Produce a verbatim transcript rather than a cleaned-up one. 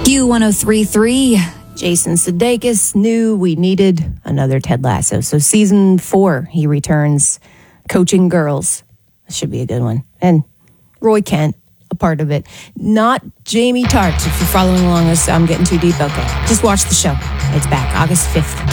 Q one oh three point three, Jason Sudeikis knew we needed another Ted Lasso. So season four, he returns coaching girls. This should be a good one. And Roy Kent, a part of it. Not Jamie Tartt. If you're following along this, I'm getting too deep. Okay, just watch the show. It's back August fifth.